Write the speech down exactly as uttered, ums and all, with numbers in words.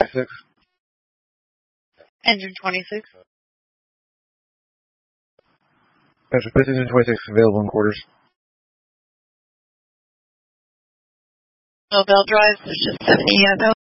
twenty-six. Engine twenty-six. Patrick, this engine twenty-six available in quarters. Mobile drive, there's just seventy available.